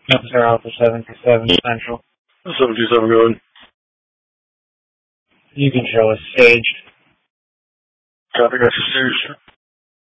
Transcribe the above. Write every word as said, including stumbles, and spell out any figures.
Officer Alpha seven two seven Central. seven two seven, go ahead. You can show us staged. Copy, got you staged.